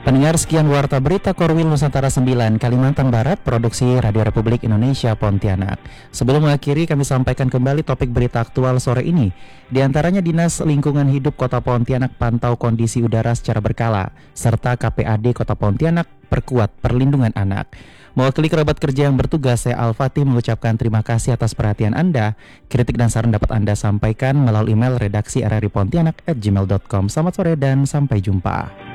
Pendengar, sekian Warta Berita Korwil Nusantara 9 Kalimantan Barat, produksi Radio Republik Indonesia Pontianak. Sebelum mengakhiri, kami sampaikan kembali topik berita aktual sore ini. Di antaranya Dinas Lingkungan Hidup Kota Pontianak pantau kondisi udara secara berkala, serta KPAD Kota Pontianak perkuat perlindungan anak. Mewakili kerabat kerja yang bertugas, saya Al-Fatih mengucapkan terima kasih atas perhatian Anda. Kritik dan saran dapat Anda sampaikan melalui email redaksi rripontianak@gmail.com. Selamat sore dan sampai jumpa.